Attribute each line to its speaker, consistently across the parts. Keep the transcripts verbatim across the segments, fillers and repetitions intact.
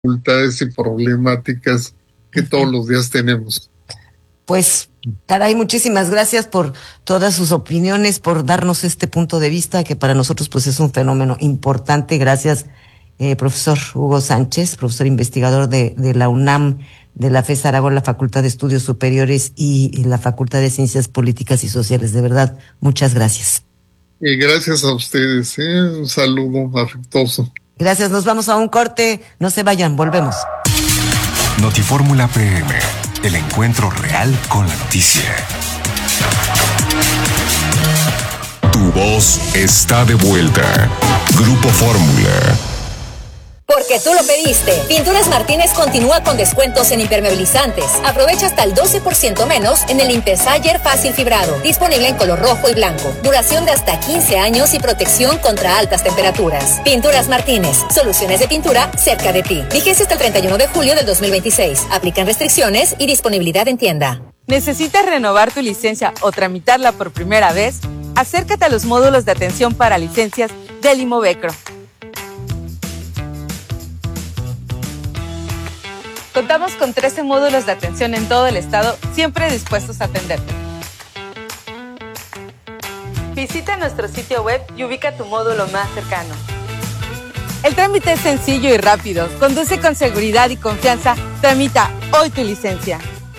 Speaker 1: dificultades y problemáticas que todos los días tenemos.
Speaker 2: Pues, caray, muchísimas gracias por todas sus opiniones, por darnos este punto de vista que para nosotros pues es un fenómeno importante. Gracias, eh, profesor Hugo Sánchez, profesor investigador de, de la UNAM, de la FES Aragón, la Facultad de Estudios Superiores y, y la Facultad de Ciencias Políticas y Sociales. De verdad, muchas gracias.
Speaker 1: Y gracias a ustedes, ¿eh? Un saludo afectuoso.
Speaker 2: Gracias, nos vamos a un corte. No se vayan, volvemos.
Speaker 3: Notifórmula P M, el encuentro real con la noticia. Tu voz está de vuelta. Grupo Fórmula.
Speaker 4: Porque tú lo pediste. Pinturas Martínez continúa con descuentos en impermeabilizantes. Aprovecha hasta el doce por ciento menos en el Impersayer Fácil Fibrado. Disponible en color rojo y blanco. Duración de hasta quince años y protección contra altas temperaturas. Pinturas Martínez. Soluciones de pintura cerca de ti. Vigencia hasta el treinta y uno de julio del dos mil veintiséis. Aplican restricciones y disponibilidad en tienda.
Speaker 5: ¿Necesitas renovar tu licencia o tramitarla por primera vez? Acércate a los módulos de atención para licencias del Imovecro. Contamos con trece módulos de atención en todo el estado, siempre dispuestos a atenderte. Visita nuestro sitio web y ubica tu módulo más cercano. El trámite es sencillo y rápido. Conduce con seguridad y confianza. Tramita hoy tu licencia.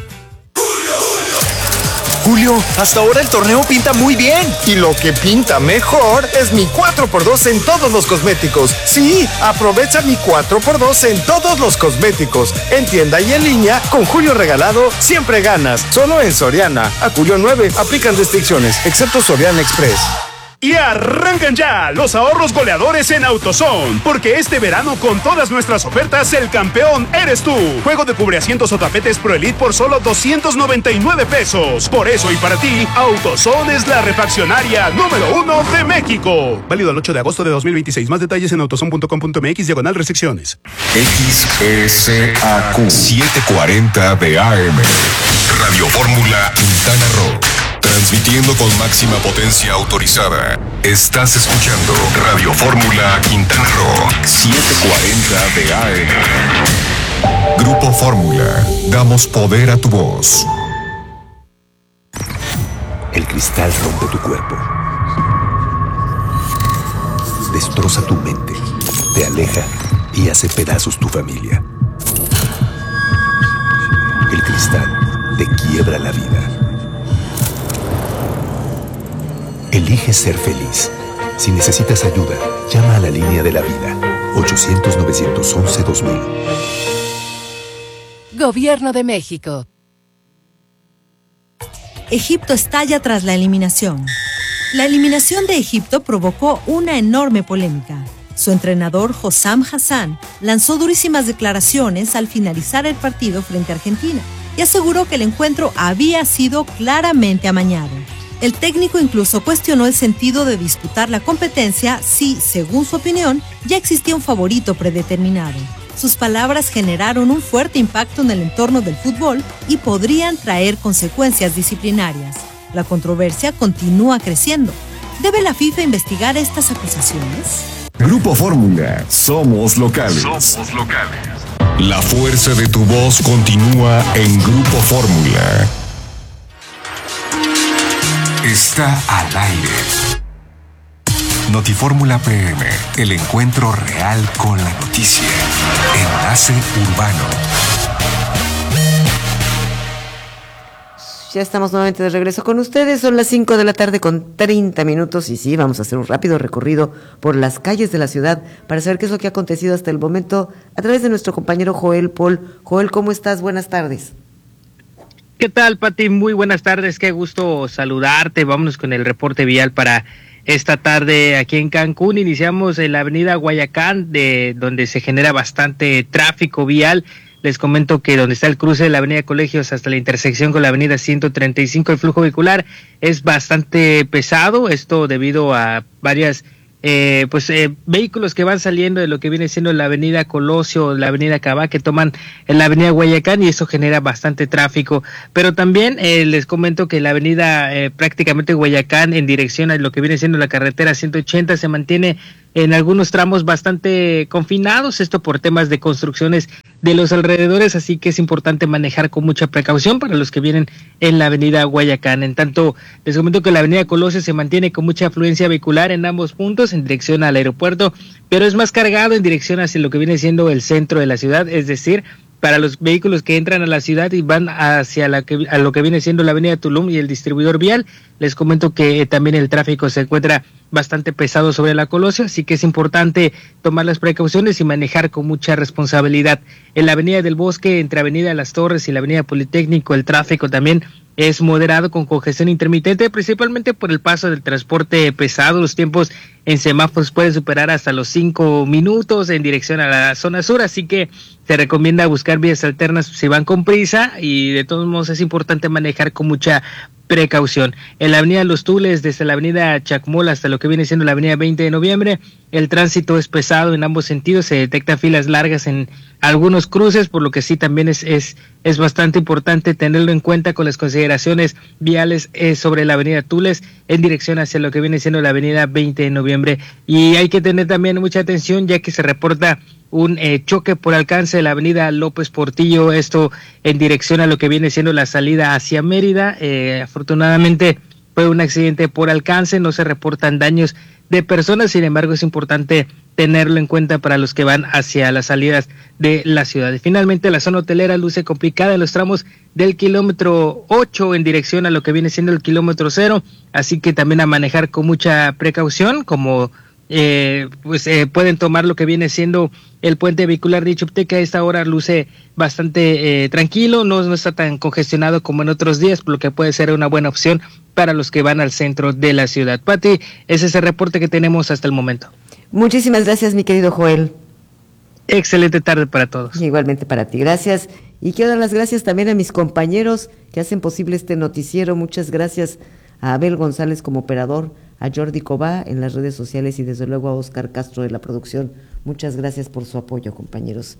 Speaker 6: Julio, hasta ahora el torneo pinta muy bien. Y lo que pinta mejor es mi cuatro por dos en todos los cosméticos. Sí, aprovecha mi cuatro por dos en todos los cosméticos. En tienda y en línea, con Julio regalado, siempre ganas. Solo en Soriana. A Julio nueve, aplican restricciones, excepto Soriana Express.
Speaker 7: Y arrancan ya los ahorros goleadores en AutoZone, porque este verano con todas nuestras ofertas el campeón eres tú. Juego de cubreasientos o tapetes Pro Elite por solo doscientos noventa y nueve pesos. Por eso y para ti, AutoZone es la refaccionaria número uno de México. Válido el ocho de agosto de dos mil veintiséis. Más detalles en autozone punto com punto m x diagonal restricciones.
Speaker 3: X S A Q setecientos cuarenta de A M. Radio Fórmula Quintana Roo. Transmitiendo con máxima potencia autorizada. Estás escuchando Radio Fórmula Quintana Roo setecientos cuarenta de A M. Grupo Fórmula. Damos poder a tu voz.
Speaker 8: El cristal rompe tu cuerpo. Destroza tu mente. Te aleja y hace pedazos tu familia. El cristal te quiebra la vida. Elige ser feliz. Si necesitas ayuda, llama a la línea de la vida. ochocientos, novecientos once, dos mil.
Speaker 9: Gobierno de México.
Speaker 10: Egipto estalla tras la eliminación. La eliminación de Egipto provocó una enorme polémica. Su entrenador, Hossam Hassan, lanzó durísimas declaraciones al finalizar el partido frente a Argentina y aseguró que el encuentro había sido claramente amañado. El técnico incluso cuestionó el sentido de disputar la competencia si, según su opinión, ya existía un favorito predeterminado. Sus palabras generaron un fuerte impacto en el entorno del fútbol y podrían traer consecuencias disciplinarias. La controversia continúa creciendo. ¿Debe la FIFA investigar estas acusaciones?
Speaker 3: Grupo Fórmula. Somos locales.
Speaker 7: Somos locales.
Speaker 3: La fuerza de tu voz continúa en Grupo Fórmula. Está al aire. Notifórmula P M, el encuentro real con la noticia. Enlace Urbano.
Speaker 2: Ya estamos nuevamente de regreso con ustedes. Son las cinco de la tarde con treinta minutos y sí, vamos a hacer un rápido recorrido por las calles de la ciudad para saber qué es lo que ha acontecido hasta el momento a través de nuestro compañero Joel Paul. Joel, ¿cómo estás? Buenas tardes.
Speaker 11: ¿Qué tal, Pati? Muy buenas tardes, qué gusto saludarte. Vámonos con el reporte vial para esta tarde aquí en Cancún. Iniciamos en la avenida Guayacán, de donde se genera bastante tráfico vial. Les comento que donde está el cruce de la avenida Colegios hasta la intersección con la avenida ciento treinta y cinco, el flujo vehicular es bastante pesado, esto debido a varias eh, pues eh, vehículos que van saliendo de lo que viene siendo la avenida Colosio, la avenida Cabá, que toman en la avenida Guayacán, y eso genera bastante tráfico. Pero también eh, les comento que la avenida eh, prácticamente Guayacán en dirección a lo que viene siendo la carretera ciento ochenta se mantiene en algunos tramos bastante confinados, esto por temas de construcciones de los alrededores, así que es importante manejar con mucha precaución para los que vienen en la avenida Guayacán. En tanto, les comento que la avenida Colosio se mantiene con mucha afluencia vehicular en ambos puntos, en dirección al aeropuerto, pero es más cargado en dirección hacia lo que viene siendo el centro de la ciudad, es decir, para los vehículos que entran a la ciudad y van hacia la que, a lo que viene siendo la avenida Tulum y el distribuidor vial. Les comento que eh, también el tráfico se encuentra bastante pesado sobre la Colosio, así que es importante tomar las precauciones y manejar con mucha responsabilidad. En la avenida del Bosque, entre avenida Las Torres y la avenida Politécnico, el tráfico también es moderado con congestión intermitente, principalmente por el paso del transporte pesado. Los tiempos en semáforos pueden superar hasta los cinco minutos en dirección a la zona sur, así que se recomienda buscar vías alternas si van con prisa, y de todos modos es importante manejar con mucha precaución. En la avenida Los Tules, desde la avenida Chacmol hasta lo que viene siendo la avenida veinte de noviembre, el tránsito es pesado en ambos sentidos, se detectan filas largas en algunos cruces, por lo que sí también es es es bastante importante tenerlo en cuenta con las consideraciones viales eh, sobre la avenida Tules en dirección hacia lo que viene siendo la avenida veinte de noviembre. Y hay que tener también mucha atención, ya que se reporta un eh, choque por alcance de la avenida López Portillo, esto en dirección a lo que viene siendo la salida hacia Mérida. Eh, afortunadamente fue un accidente por alcance, no se reportan daños de personas, sin embargo es importante tenerlo en cuenta para los que van hacia las salidas de la ciudad. Y finalmente, la zona hotelera luce complicada en los tramos del kilómetro ocho en dirección a lo que viene siendo el kilómetro cero, así que también a manejar con mucha precaución, como Eh, pues eh, pueden tomar lo que viene siendo el puente vehicular de Ixtepec. A esta hora luce bastante eh, tranquilo, no, no está tan congestionado como en otros días, por lo que puede ser una buena opción para los que van al centro de la ciudad. Pati, ese es el reporte que tenemos hasta el momento.
Speaker 2: Muchísimas gracias, mi querido Joel.
Speaker 11: Excelente tarde para todos.
Speaker 2: Igualmente para ti, gracias. Y quiero dar las gracias también a mis compañeros que hacen posible este noticiero. Muchas gracias a Abel González como operador, a Jordi Cobá en las redes sociales y desde luego a Oscar Castro de la producción. Muchas gracias por su apoyo, compañeros.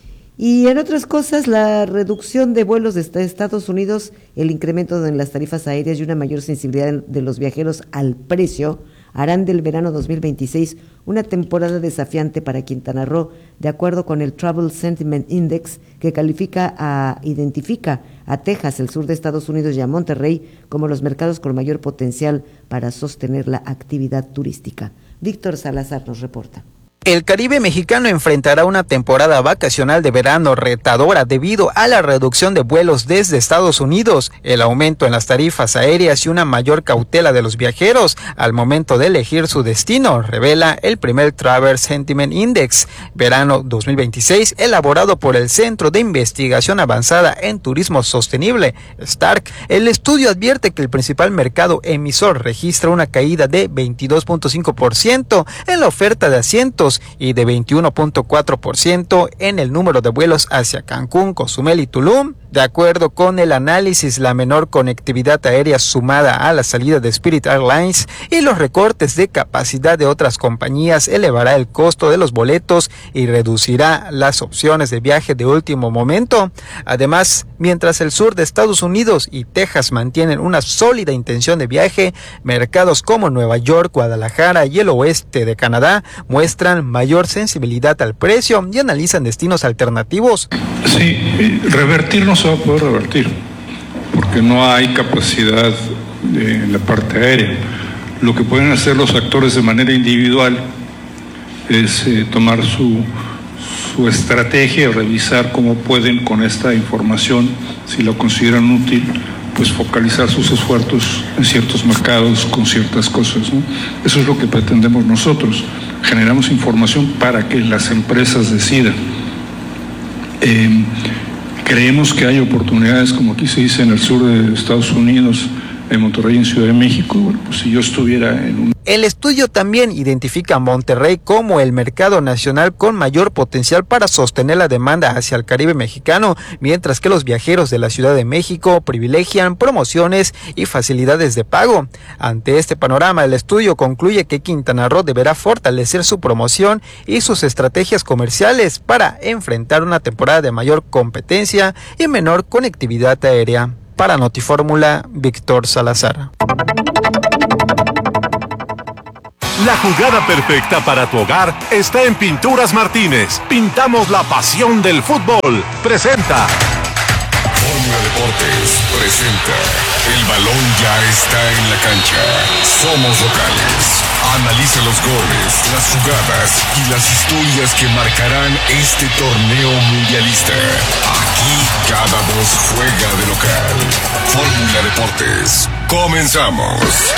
Speaker 2: Y en otras cosas, la reducción de vuelos de Estados Unidos, el incremento en las tarifas aéreas y una mayor sensibilidad de los viajeros al precio harán del verano dos mil veintiséis una temporada desafiante para Quintana Roo, de acuerdo con el Travel Sentiment Index, que califica a, identifica a Texas, el sur de Estados Unidos, y a Monterrey como los mercados con mayor potencial para sostener la actividad turística. Víctor Salazar nos reporta.
Speaker 9: El Caribe mexicano enfrentará una temporada vacacional de verano retadora debido a la reducción de vuelos desde Estados Unidos, el aumento en las tarifas aéreas y una mayor cautela de los viajeros al momento de elegir su destino, revela el primer Travel Sentiment Index Verano dos mil veintiséis, elaborado por el Centro de Investigación Avanzada en Turismo Sostenible, STARC. El estudio advierte que el principal mercado emisor registra una caída de veintidós punto cinco por ciento en la oferta de asientos y de veintiuno punto cuatro por ciento en el número de vuelos hacia Cancún, Cozumel y Tulum. De acuerdo con el análisis, la menor conectividad aérea sumada a la salida de Spirit Airlines y los recortes de capacidad de otras compañías elevará el costo de los boletos y reducirá las opciones de viaje de último momento. Además, mientras el sur de Estados Unidos y Texas mantienen una sólida intención de viaje, mercados como Nueva York, Guadalajara y el oeste de Canadá muestran mayor sensibilidad al precio y analizan destinos alternativos.
Speaker 12: Sí, revertir no se va a poder revertir, porque no hay capacidad en la parte aérea. Lo que pueden hacer los actores de manera individual es eh, tomar su, su estrategia, revisar cómo pueden con esta información, si lo consideran útil, pues focalizar sus esfuerzos en ciertos mercados con ciertas cosas, ¿no? Eso es lo que pretendemos nosotros. Generamos información para que las empresas decidan. Eh, creemos que hay oportunidades, como aquí se dice, en el sur de Estados Unidos, en Monterrey, en Ciudad de México. Bueno, pues si yo estuviera en un...
Speaker 9: El estudio también identifica a Monterrey como el mercado nacional con mayor potencial para sostener la demanda hacia el Caribe mexicano, mientras que los viajeros de la Ciudad de México privilegian promociones y facilidades de pago. Ante este panorama, el estudio concluye que Quintana Roo deberá fortalecer su promoción y sus estrategias comerciales para enfrentar una temporada de mayor competencia y menor conectividad aérea. Para Notifórmula, Víctor Salazar.
Speaker 13: La jugada perfecta para tu hogar está en Pinturas Martínez. Pintamos la pasión del fútbol. Presenta.
Speaker 3: Fórmula Deportes presenta. El balón ya está en la cancha. Somos locales. Analiza los goles, las jugadas y las historias que marcarán este torneo mundialista. Aquí cada voz juega de local. Fórmula Deportes. Comenzamos.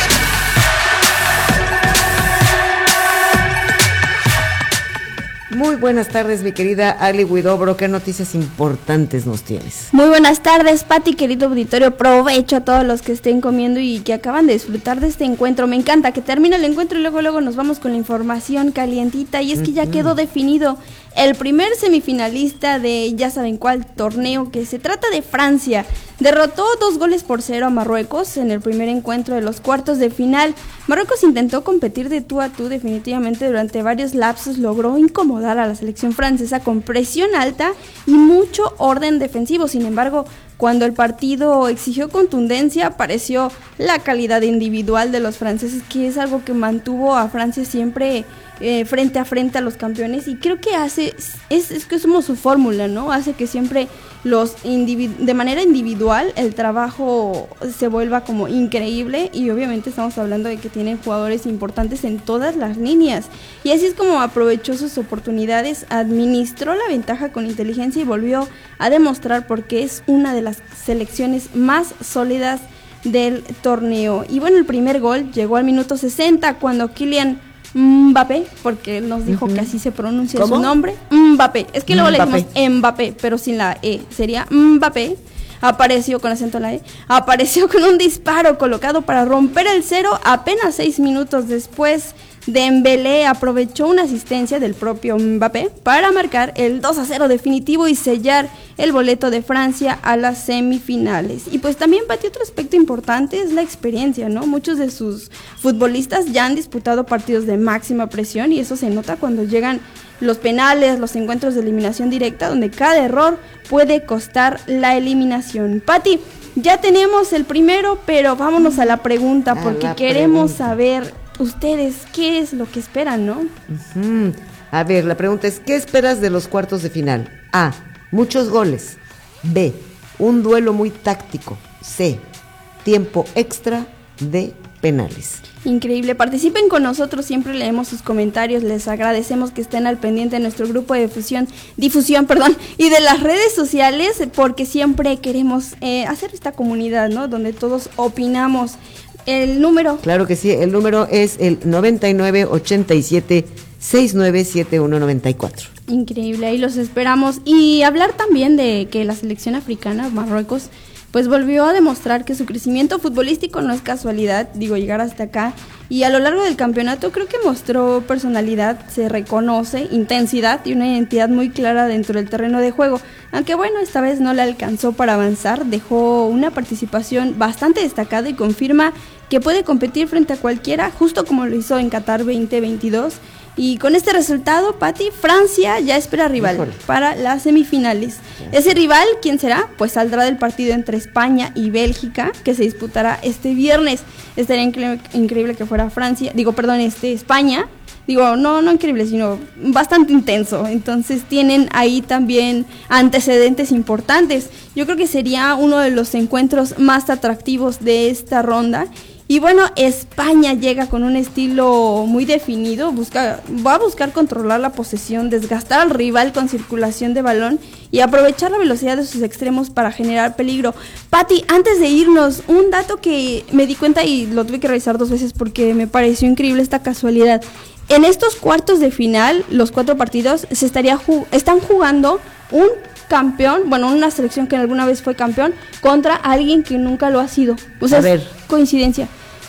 Speaker 2: Muy buenas tardes, mi querida Ali Huidobro. ¿Qué noticias importantes nos tienes?
Speaker 14: Muy buenas tardes, Pati, querido auditorio. Provecho a todos los que estén comiendo y que acaban de disfrutar de este encuentro. Me encanta que termine el encuentro y luego luego nos vamos con la información calientita. Y es que ya quedó definido el primer semifinalista de ya saben cuál torneo, que se trata de Francia. Derrotó dos goles por cero a Marruecos en el primer encuentro de los cuartos de final. Marruecos intentó competir de tú a tú definitivamente durante varios lapsos, logró incomodar a la selección francesa con presión alta y mucho orden defensivo. Sin embargo, cuando el partido exigió contundencia, apareció la calidad individual de los franceses, que es algo que mantuvo a Francia siempre eh, frente a frente a los campeones, y creo que hace, es, es que somos su fórmula, ¿no? Hace que siempre los individu- de manera individual el trabajo se vuelva como increíble, y obviamente estamos hablando de que tienen jugadores importantes en todas las líneas, y así es como aprovechó sus oportunidades, administró la ventaja con inteligencia y volvió a demostrar por qué es una de las selecciones más sólidas del torneo. Y bueno, el primer gol llegó al minuto sesenta cuando Kylian Mbappé, porque él nos dijo uh-huh. que así se pronuncia ¿Cómo? Su nombre, Mbappé, es que luego Mbappé. Le decimos Mbappé, pero sin la E, sería Mbappé, apareció con acento en la E, apareció con un disparo colocado para romper el cero. Apenas seis minutos después, Dembélé aprovechó una asistencia del propio Mbappé para marcar el dos a cero definitivo y sellar el boleto de Francia a las semifinales. Y pues también, Pati, otro aspecto importante es la experiencia, ¿no? Muchos de sus futbolistas ya han disputado partidos de máxima presión, y eso se nota cuando llegan los penales, los encuentros de eliminación directa, donde cada error puede costar la eliminación. Pati, ya tenemos el primero, pero vámonos a la pregunta, a porque la queremos pregunta. saber ustedes qué es lo que esperan, ¿no?
Speaker 2: Uh-huh. A ver, la pregunta es, ¿qué esperas de los cuartos de final? A, muchos goles. B, un duelo muy táctico. C, tiempo extra de penales.
Speaker 14: Increíble, participen con nosotros, siempre leemos sus comentarios, les agradecemos que estén al pendiente de nuestro grupo de difusión, difusión, perdón, y de las redes sociales, porque siempre queremos eh, hacer esta comunidad, ¿no? Donde todos opinamos. El número.
Speaker 2: Claro que sí, el número es el noventa y nueve ochenta y siete sesenta y nueve setenta y uno noventa y cuatro.
Speaker 14: Increíble, ahí los esperamos. Y hablar también de que la selección africana, Marruecos, pues volvió a demostrar que su crecimiento futbolístico no es casualidad, digo, llegar hasta acá. Y a lo largo del campeonato creo que mostró personalidad, se reconoce, intensidad y una identidad muy clara dentro del terreno de juego. Aunque bueno, esta vez no le alcanzó para avanzar, dejó una participación bastante destacada y confirma que puede competir frente a cualquiera, justo como lo hizo en Qatar veinte veintidós. Y con este resultado, Pati, Francia ya espera rival Híjole. para las semifinales. Ese rival, ¿quién será? Pues saldrá del partido entre España y Bélgica, que se disputará este viernes. Estaría incre- increíble que fuera Francia, digo, perdón, este España. Digo, no, no increíble, sino bastante intenso. Entonces tienen ahí también antecedentes importantes. Yo creo que sería uno de los encuentros más atractivos de esta ronda. Y bueno, España llega con un estilo muy definido, busca, va a buscar controlar la posesión, desgastar al rival con circulación de balón y aprovechar la velocidad de sus extremos para generar peligro. Pati, antes de irnos, un dato que me di cuenta y lo tuve que revisar dos veces porque me pareció increíble esta casualidad. En estos cuartos de final, los cuatro partidos, se estaría ju- están jugando un campeón, bueno, una selección que alguna vez fue campeón, contra alguien que nunca lo ha sido. O sea,
Speaker 2: a ver.
Speaker 14: es coincidencia.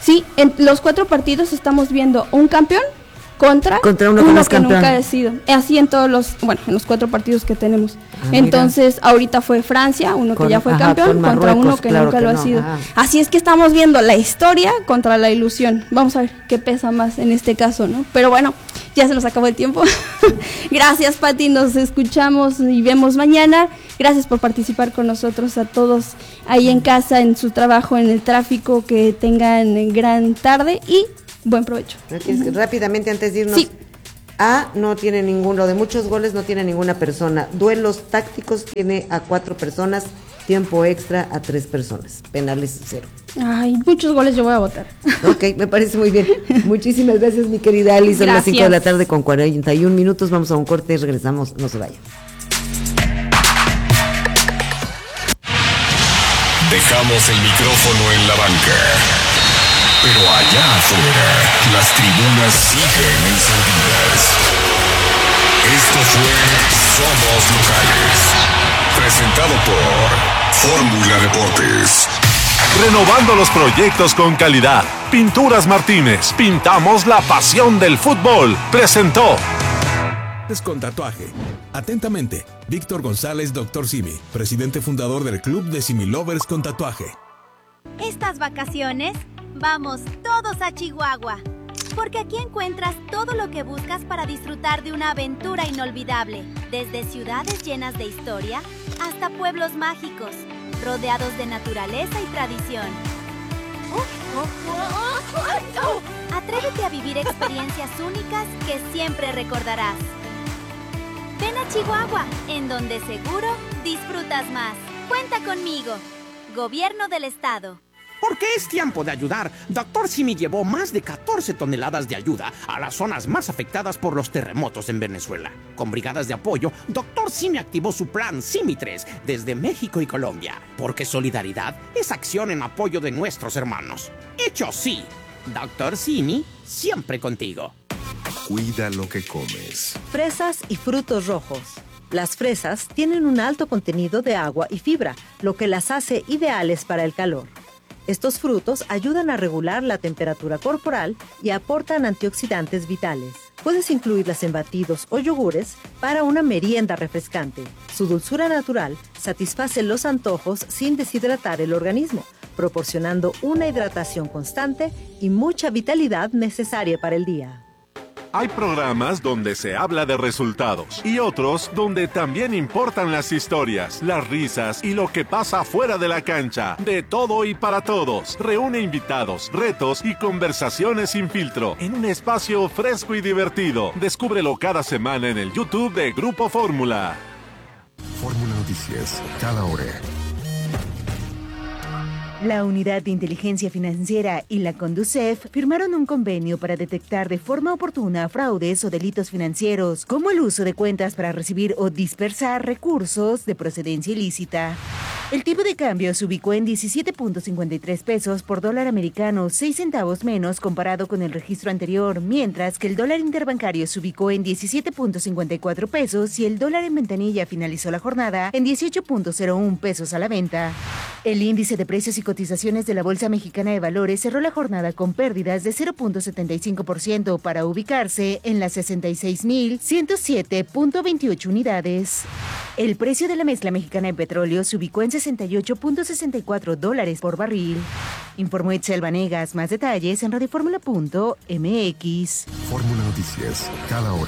Speaker 14: Sí, en los cuatro partidos estamos viendo un campeón contra,
Speaker 2: contra uno,
Speaker 14: uno
Speaker 2: que,
Speaker 14: que nunca ha sido. Así en todos los, bueno, en los cuatro partidos que tenemos.
Speaker 2: Ah,
Speaker 14: Entonces, mira. ahorita fue Francia, uno
Speaker 2: con,
Speaker 14: que ya fue
Speaker 2: ajá,
Speaker 14: campeón, contra uno que
Speaker 2: claro
Speaker 14: nunca
Speaker 2: que
Speaker 14: lo
Speaker 2: no,
Speaker 14: ha sido.
Speaker 2: ajá.
Speaker 14: Así es que estamos viendo la historia contra la ilusión. Vamos a ver qué pesa más en este caso, ¿no? Pero bueno, ya se nos acabó el tiempo. Gracias, Pati, nos escuchamos y vemos mañana. Gracias por participar con nosotros, a todos ahí en casa, en su trabajo, en el tráfico, que tengan gran tarde y buen provecho.
Speaker 2: Rápidamente, antes de irnos.
Speaker 14: Sí.
Speaker 2: A no tiene ninguno, de muchos goles no tiene ninguna persona. Duelos tácticos tiene a cuatro personas, tiempo extra a tres personas, penales cero.
Speaker 14: Ay, muchos goles yo voy a votar.
Speaker 2: Ok, me parece muy bien. Muchísimas gracias, mi querida Alice. Son las cinco de la tarde con cuarenta y un minutos. Vamos a un corte y regresamos. No se vayan.
Speaker 3: Dejamos el micrófono en la banca. Pero allá afuera, las tribunas siguen encendidas. Esto fue Somos Locales. Presentado por Fórmula Deportes.
Speaker 13: Renovando los proyectos con calidad. Pinturas Martínez. Pintamos la pasión del fútbol. Presentó.
Speaker 15: Con tatuaje. Atentamente, Víctor González, doctor Simi, presidente fundador del Club de Simi Lovers con Tatuaje.
Speaker 16: Estas vacaciones, vamos todos a Chihuahua, porque aquí encuentras todo lo que buscas para disfrutar de una aventura inolvidable, desde ciudades llenas de historia hasta pueblos mágicos, rodeados de naturaleza y tradición. Atrévete a vivir experiencias únicas que siempre recordarás. Ven a Chihuahua, en donde seguro disfrutas más. Cuenta conmigo. Gobierno del Estado.
Speaker 17: Porque es tiempo de ayudar. doctor Simi llevó más de catorce toneladas de ayuda a las zonas más afectadas por los terremotos en Venezuela. Con brigadas de apoyo, doctor Simi activó su plan Simi tres desde México y Colombia. Porque solidaridad es acción en apoyo de nuestros hermanos. Hecho sí. doctor Simi, siempre contigo.
Speaker 3: Cuida lo que comes.
Speaker 10: Fresas y frutos rojos. Las fresas tienen un alto contenido de agua y fibra, lo que las hace ideales para el calor. Estos frutos ayudan a regular la temperatura corporal y aportan antioxidantes vitales. Puedes incluirlas en batidos o yogures para una merienda refrescante. Su dulzura natural satisface los antojos sin deshidratar el organismo, proporcionando una hidratación constante y mucha vitalidad necesaria para el día.
Speaker 13: Hay programas donde se habla de resultados y otros donde también importan las historias, las risas y lo que pasa fuera de la cancha. De todo y para todos. Reúne invitados, retos y conversaciones sin filtro en un espacio fresco y divertido. Descúbrelo cada semana en el YouTube de Grupo Fórmula.
Speaker 3: Fórmula Noticias, cada hora.
Speaker 18: La Unidad de Inteligencia Financiera y la Conducef firmaron un convenio para detectar de forma oportuna fraudes o delitos financieros, como el uso de cuentas para recibir o dispersar recursos de procedencia ilícita. El tipo de cambio se ubicó en diecisiete punto cincuenta y tres pesos por dólar americano, seis centavos menos comparado con el registro anterior, mientras que el dólar interbancario se ubicó en diecisiete punto cincuenta y cuatro pesos y el dólar en ventanilla finalizó la jornada en dieciocho punto cero uno pesos a la venta. El índice de precios y cotizaciones de la Bolsa Mexicana de Valores cerró la jornada con pérdidas de cero punto setenta y cinco por ciento para ubicarse en las sesenta y seis mil ciento siete punto veintiocho unidades. El precio de la mezcla mexicana de petróleo se ubicó en sesenta y ocho punto sesenta y cuatro dólares por barril. Informó Itzel Vanegas. Más detalles en radioformula punto m x.
Speaker 3: Fórmula Noticias, cada hora.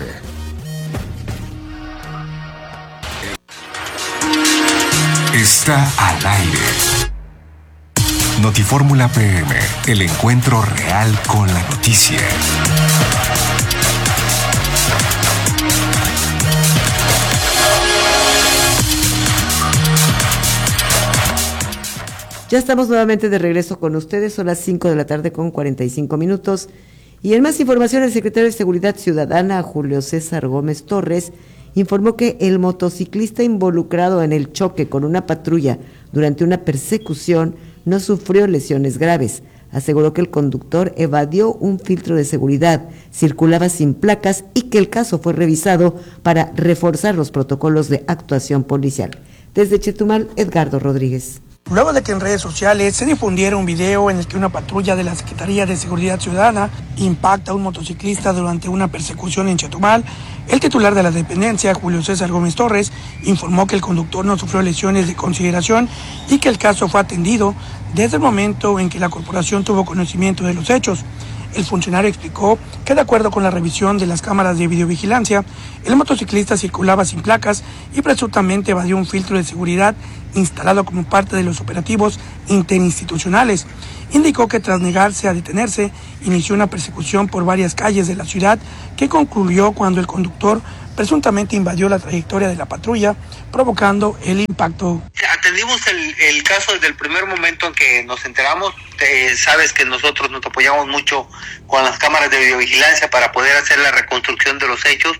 Speaker 3: Está al aire. Notifórmula P M, el encuentro real con la noticia.
Speaker 2: Ya estamos nuevamente de regreso con ustedes, son las cinco de la tarde con cuarenta y cinco minutos. Y en más información, el secretario de Seguridad Ciudadana, Julio César Gómez Torres, informó que el motociclista involucrado en el choque con una patrulla durante una persecución no sufrió lesiones graves. Aseguró que el conductor evadió un filtro de seguridad, circulaba sin placas y que el caso fue revisado para reforzar los protocolos de actuación policial. Desde Chetumal, Edgardo Rodríguez.
Speaker 19: luego de que en redes sociales se difundiera un video en el que una patrulla de la Secretaría de Seguridad Ciudadana impacta a un motociclista durante una persecución en Chetumal. El titular de la dependencia, Julio César Gómez Torres, informó que el conductor no sufrió lesiones de consideración y que el caso fue atendido desde el momento en que la corporación tuvo conocimiento de los hechos. El funcionario explicó que de acuerdo con la revisión de las cámaras de videovigilancia, el motociclista circulaba sin placas y presuntamente evadió un filtro de seguridad instalado como parte de los operativos interinstitucionales. Indicó que tras negarse a detenerse, inició una persecución por varias calles de la ciudad que concluyó cuando el conductor presuntamente invadió la trayectoria de la patrulla, provocando el impacto.
Speaker 20: Atendimos el, el caso desde el primer momento en que nos enteramos. Eh, sabes que nosotros nos apoyamos mucho con las cámaras de videovigilancia para poder hacer la reconstrucción de los hechos.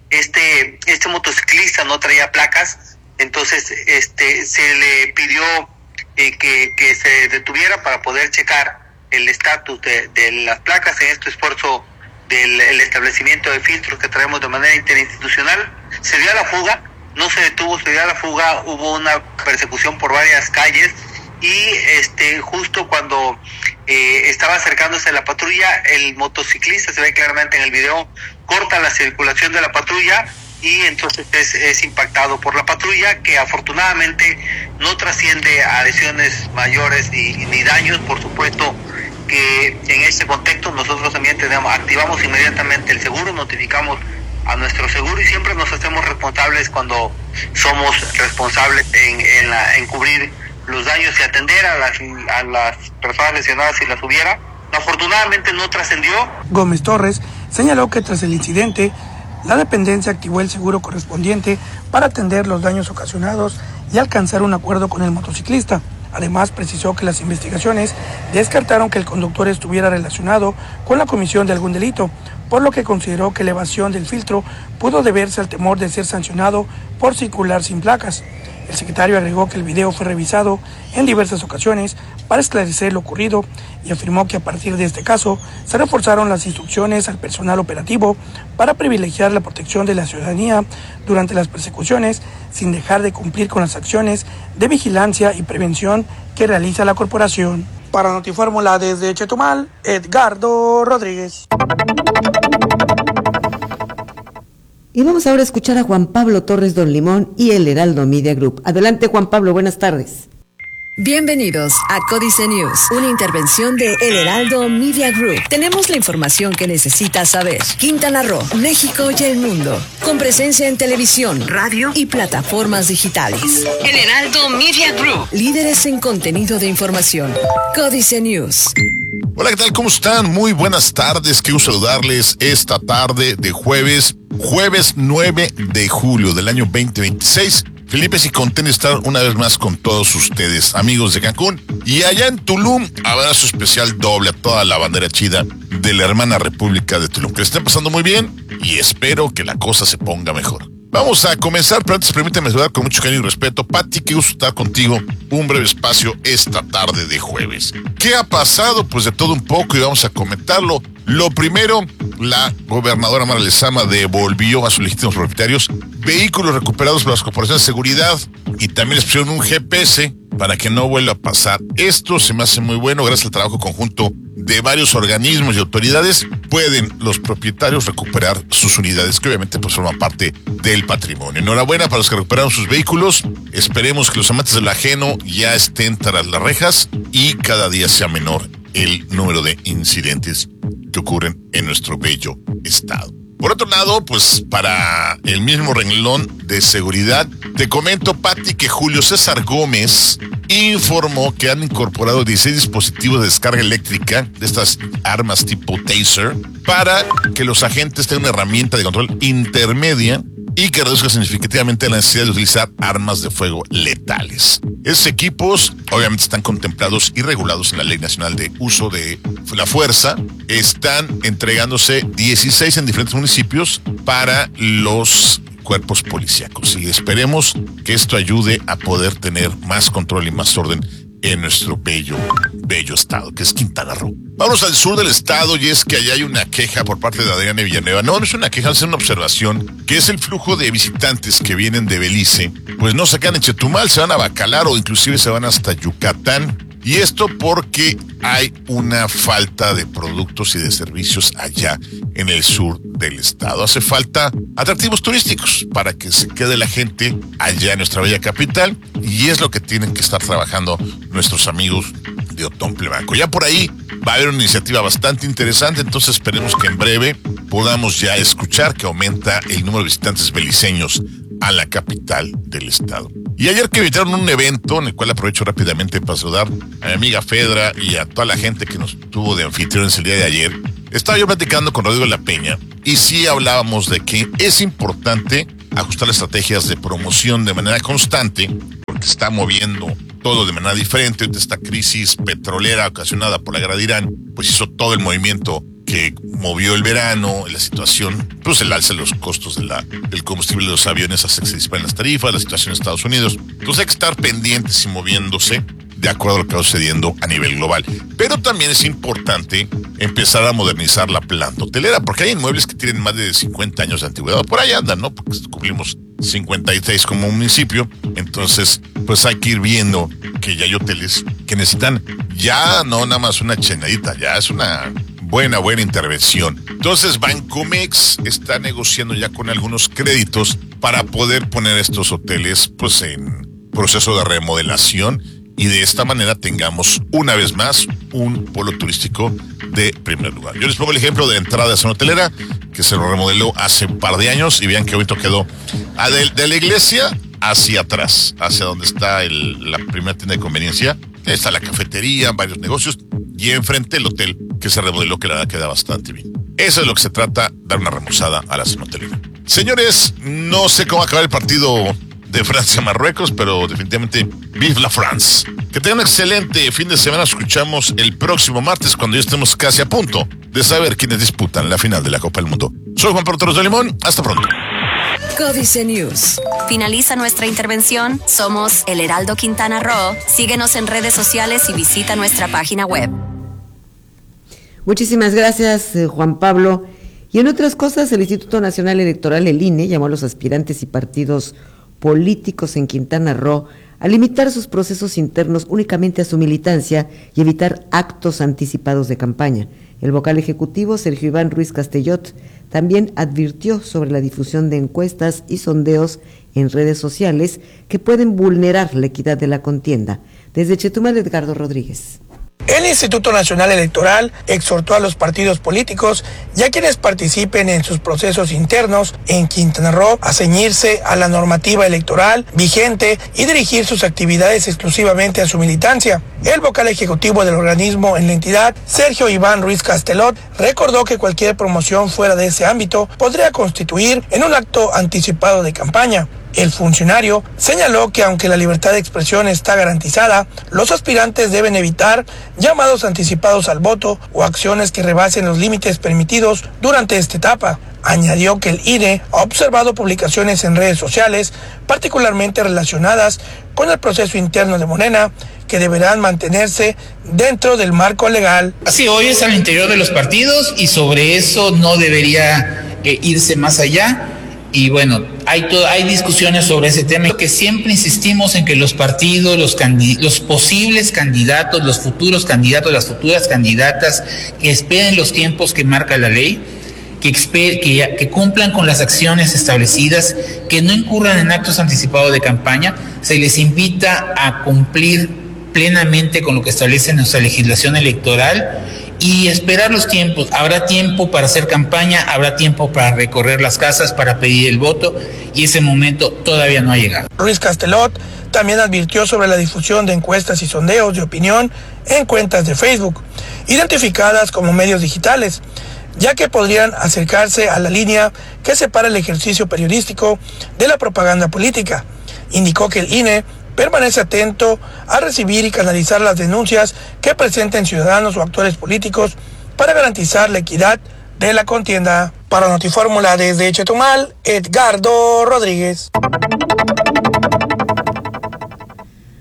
Speaker 20: Este, este motociclista no traía placas, entonces este, se le pidió eh, que, que se detuviera para poder checar el estatus de, de las placas en este esfuerzo del el establecimiento de filtros que traemos de manera interinstitucional. Se dio a la fuga, no se detuvo, se dio a la fuga, hubo una persecución por varias calles y este justo cuando eh, estaba acercándose a la patrulla, el motociclista, se ve claramente en el video, corta la circulación de la patrulla y entonces es, es impactado por la patrulla, que afortunadamente no trasciende a lesiones mayores ni, ni daños. Por supuesto que en este contexto nosotros también tenemos, activamos inmediatamente el seguro, notificamos a nuestro seguro y siempre nos hacemos responsables cuando somos responsables en, en, la, en cubrir los daños y atender a las, a las personas lesionadas si las hubiera. Afortunadamente no trascendió.
Speaker 19: Gómez Torres señaló que tras el incidente, la dependencia activó el seguro correspondiente para atender los daños ocasionados y alcanzar un acuerdo con el motociclista. Además, precisó que las investigaciones descartaron que el conductor estuviera relacionado con la comisión de algún delito, por lo que consideró que la evasión del filtro pudo deberse al temor de ser sancionado por circular sin placas. El secretario agregó que el video fue revisado en diversas ocasiones para esclarecer lo ocurrido y afirmó que a partir de este caso se reforzaron las instrucciones al personal operativo para privilegiar la protección de la ciudadanía durante las persecuciones sin dejar de cumplir con las acciones de vigilancia y prevención que realiza la corporación. Para Notifórmula desde Chetumal, Edgardo Rodríguez.
Speaker 2: Y vamos ahora a escuchar a Juan Pablo Torres Don Limón y el Heraldo Media Group. Adelante, Juan Pablo, buenas tardes.
Speaker 21: Bienvenidos a Códice News, una intervención de El Heraldo Media Group. Tenemos la información que necesitas saber. Quintana Roo, México y el mundo, con presencia en televisión, radio y plataformas digitales. El Heraldo Media Group, líderes en contenido de información. Códice News.
Speaker 22: Hola, ¿qué tal? ¿Cómo están? Muy buenas tardes. Quiero saludarles esta tarde de jueves, jueves nueve de julio del año veinte veintiséis. Felipe y contento de estar una vez más con todos ustedes, amigos de Cancún. Y allá en Tulum, abrazo especial doble a toda la bandera chida de la hermana República de Tulum. Que estén pasando muy bien y espero que la cosa se ponga mejor. Vamos a comenzar, pero antes permíteme saludar con mucho cariño y respeto. Pati, qué gusto estar contigo un breve espacio esta tarde de jueves. ¿Qué ha pasado? Pues de todo un poco y vamos a comentarlo. Lo primero, la gobernadora Mara Lezama devolvió a sus legítimos propietarios vehículos recuperados por las corporaciones de seguridad y también les pusieron un G P S para que no vuelva a pasar. Esto se me hace muy bueno, gracias al trabajo conjunto de varios organismos y autoridades, pueden los propietarios recuperar sus unidades, que obviamente pues forman parte del patrimonio. Enhorabuena para los que recuperaron sus vehículos. Esperemos que los amantes del ajeno ya estén tras las rejas y cada día sea menor el número de incidentes que ocurren en nuestro bello estado. Por otro lado, pues para el mismo renglón de seguridad, te comento, Pati, que Julio César Gómez informó que han incorporado dieciséis dispositivos de descarga eléctrica de estas armas tipo taser para que los agentes tengan una herramienta de control intermedia y que reduzca significativamente la necesidad de utilizar armas de fuego letales. Esos equipos obviamente están contemplados y regulados en la Ley Nacional de Uso de la Fuerza. Están entregándose dieciséis en diferentes municipios para los cuerpos policíacos y esperemos que esto ayude a poder tener más control y más orden en nuestro bello, bello estado, que es Quintana Roo. Vamos al sur del estado y es que allá hay una queja por parte de Adriana Villanueva. No, no es una queja, es una observación, que es el flujo de visitantes que vienen de Belice. Pues no se quedan en Chetumal, se van a Bacalar o inclusive se van hasta Yucatán. Y esto porque hay una falta de productos y de servicios allá en el sur del estado. Hace falta atractivos turísticos para que se quede la gente allá en nuestra bella capital, y es lo que tienen que estar trabajando nuestros amigos de Otomple Banco. Ya por ahí va a haber una iniciativa bastante interesante, entonces esperemos que en breve podamos ya escuchar que aumenta el número de visitantes beliceños a la capital del estado. Y ayer que invitaron un evento en el cual aprovecho rápidamente para saludar a mi amiga Fedra y a toda la gente que nos tuvo de anfitriones el día de ayer, estaba yo platicando con Rodrigo La Peña y sí hablábamos de que es importante ajustar las estrategias de promoción de manera constante, porque está moviendo todo de manera diferente. Esta crisis petrolera ocasionada por la guerra de Irán, pues hizo todo el movimiento que movió el verano, la situación, pues el alza de los costos de la, del combustible de los aviones hace que se disparen las tarifas, la situación en Estados Unidos. Entonces hay que estar pendientes y moviéndose de acuerdo a lo que va sucediendo a nivel global. Pero también es importante empezar a modernizar la planta hotelera, porque hay inmuebles que tienen más de cincuenta años de antigüedad. Por ahí andan, ¿no? Porque cumplimos cincuenta y seis como municipio. Entonces, pues hay que ir viendo que ya hay hoteles que necesitan ya no nada más una chenadita, ya es una buena, buena intervención. Entonces, Bancomex está negociando ya con algunos créditos para poder poner estos hoteles pues en proceso de remodelación, y de esta manera tengamos una vez más un polo turístico de primer lugar. Yo les pongo el ejemplo de entrada de zona hotelera, que se lo remodeló hace un par de años, y vean qué bonito quedó. De, de la iglesia hacia atrás, hacia donde está el, la primera tienda de conveniencia, está la cafetería, varios negocios, y enfrente el hotel que se remodeló, que la verdad queda bastante bien. Eso es lo que se trata, dar una remozada a la zona hotelera. Señores, no sé cómo va a acabar el partido de Francia-Marruecos, pero definitivamente vive la France. Que tengan un excelente fin de semana. Escuchamos el próximo martes, cuando ya estemos casi a punto de saber quiénes disputan la final de la Copa del Mundo. Soy Juan Pablo Torres de Limón. Hasta pronto.
Speaker 21: Códice News.
Speaker 1: Finaliza nuestra intervención. Somos El Heraldo Quintana Roo. Síguenos en redes sociales y visita nuestra página web.
Speaker 2: Muchísimas gracias, Juan Pablo. Y en otras cosas, el Instituto Nacional Electoral, el I N E, llamó a los aspirantes y partidos políticos en Quintana Roo a limitar sus procesos internos únicamente a su militancia y evitar actos anticipados de campaña. El vocal ejecutivo, Sergio Iván Ruiz Castellot, también advirtió sobre la difusión de encuestas y sondeos en redes sociales que pueden vulnerar la equidad de la contienda. Desde Chetumal, Edgardo Rodríguez.
Speaker 19: El Instituto Nacional Electoral exhortó a los partidos políticos y a quienes participen en sus procesos internos en Quintana Roo a ceñirse a la normativa electoral vigente y dirigir sus actividades exclusivamente a su militancia. El vocal ejecutivo del organismo en la entidad, Sergio Iván Ruiz Castellot, recordó que cualquier promoción fuera de ese ámbito podría constituir en un acto anticipado de campaña. El funcionario señaló que aunque la libertad de expresión está garantizada, los aspirantes deben evitar llamados anticipados al voto o acciones que rebasen los límites permitidos durante esta etapa. Añadió que el I N E ha observado publicaciones en redes sociales, particularmente relacionadas con el proceso interno de Morena, que deberán mantenerse dentro del marco legal.
Speaker 4: Sí, hoy es al interior de los partidos y sobre eso no debería eh, irse más allá. Y bueno, hay, to- hay discusiones sobre ese tema, que siempre insistimos en que los partidos, los, candid- los posibles candidatos, los futuros candidatos, las futuras candidatas, que esperen los tiempos que marca la ley, que, exper- que, que cumplan con las acciones establecidas, que no incurran en actos anticipados de campaña. Se les invita a cumplir plenamente con lo que establece nuestra legislación electoral y esperar los tiempos. Habrá tiempo para hacer campaña, habrá tiempo para recorrer las casas, para pedir el voto, y ese momento todavía no ha llegado.
Speaker 19: Ruiz Castellot también advirtió sobre la difusión de encuestas y sondeos de opinión en cuentas de Facebook, identificadas como medios digitales, ya que podrían acercarse a la línea que separa el ejercicio periodístico de la propaganda política. Indicó que el I N E permanece atento a recibir y canalizar las denuncias que presenten ciudadanos o actores políticos para garantizar la equidad de la contienda. Para Notifórmula desde Chetumal, Edgardo Rodríguez.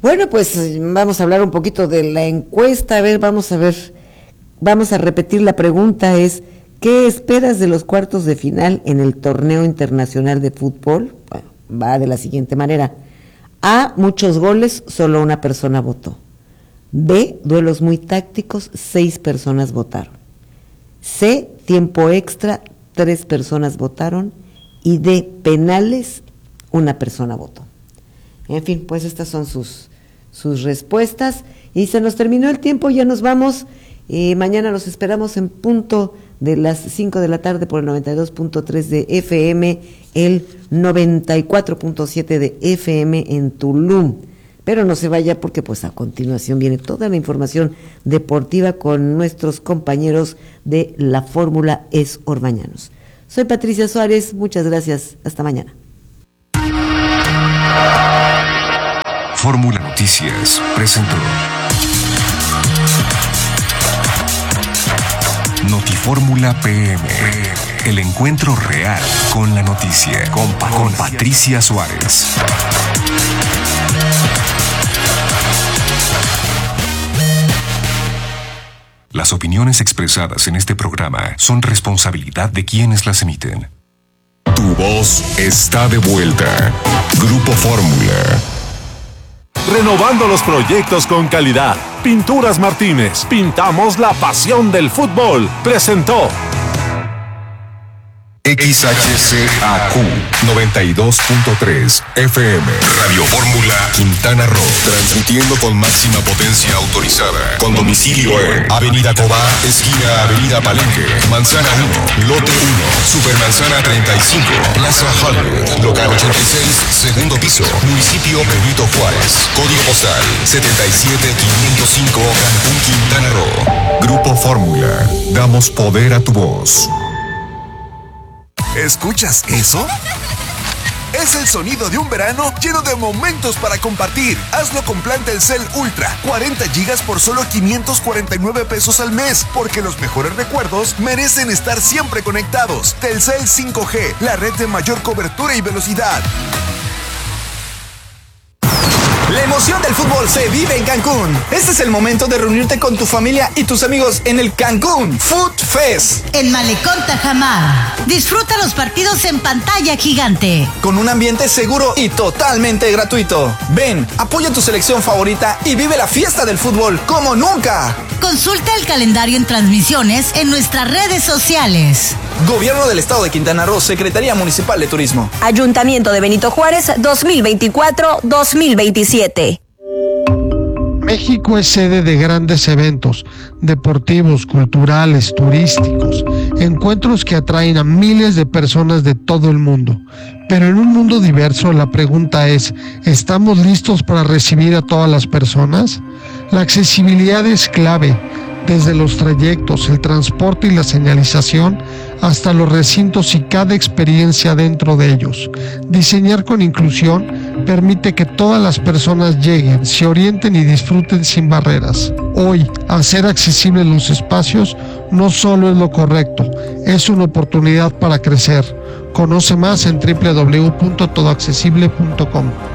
Speaker 2: Bueno, pues vamos a hablar un poquito de la encuesta. A ver, vamos a ver, vamos a repetir la pregunta, es, ¿qué esperas de los cuartos de final en el torneo internacional de fútbol? Bueno, va de la siguiente manera. A, muchos goles, solo una persona votó. B, duelos muy tácticos, seis personas votaron. C, tiempo extra, tres personas votaron. Y D, penales, una persona votó. En fin, pues estas son sus, sus respuestas. Y se nos terminó el tiempo, ya nos vamos. Eh, mañana los esperamos en punto de las cinco de la tarde por el noventa y dos punto tres de F M, el noventa y cuatro punto siete de F M en Tulum. Pero no se vaya porque pues a continuación viene toda la información deportiva con nuestros compañeros de la Fórmula Es Orbañanos. Soy Patricia Suárez, muchas gracias, hasta mañana.
Speaker 3: Fórmula Noticias presentó Notifórmula P M, el encuentro real con la noticia, con, con Patricia Suárez. Las opiniones expresadas en este programa son responsabilidad de quienes las emiten. Tu voz está de vuelta. Grupo Fórmula.
Speaker 13: Renovando los proyectos con calidad. Pinturas Martínez. Pintamos la pasión del fútbol. Presentó
Speaker 3: X H C A Q noventa y dos punto tres F M Radio Fórmula Quintana Roo, transmitiendo con máxima potencia autorizada, con domicilio en Avenida Cobá, esquina Avenida Palenque, Manzana uno, Lote uno, Supermanzana treinta y cinco, Plaza Hollywood, local ochenta y seis, segundo piso, municipio Benito Juárez, código postal setenta y siete quinientos cinco, Cancún, Quintana Roo. Grupo Fórmula, damos poder a tu voz.
Speaker 5: ¿Escuchas eso? Es el sonido de un verano lleno de momentos para compartir. Hazlo con plan Telcel Ultra, cuarenta gigas por solo quinientos cuarenta y nueve pesos al mes, porque los mejores recuerdos merecen estar siempre conectados. Telcel cinco G, la red de mayor cobertura y velocidad.
Speaker 6: La emoción del fútbol se vive en Cancún. Este es el momento de reunirte con tu familia y tus amigos en el Cancún Food Fest.
Speaker 23: En Malecón Tajamar. Disfruta los partidos en pantalla gigante.
Speaker 6: Con un ambiente seguro y totalmente gratuito. Ven, apoya tu selección favorita y vive la fiesta del fútbol como nunca.
Speaker 23: Consulta el calendario en transmisiones en nuestras redes sociales.
Speaker 6: Gobierno del Estado de Quintana Roo, Secretaría Municipal de Turismo.
Speaker 1: Ayuntamiento de Benito Juárez, dos mil veinticuatro a dos mil veintisiete.
Speaker 24: México es sede de grandes eventos deportivos, culturales, turísticos, encuentros que atraen a miles de personas de todo el mundo. Pero en un mundo diverso, la pregunta es, ¿estamos listos para recibir a todas las personas? La accesibilidad es clave, desde los trayectos, el transporte y la señalización, hasta los recintos y cada experiencia dentro de ellos. Diseñar con inclusión permite que todas las personas lleguen, se orienten y disfruten sin barreras. Hoy, hacer accesibles los espacios no solo es lo correcto, es una oportunidad para crecer. Conoce más en doble u doble u doble u punto todo accesible punto com.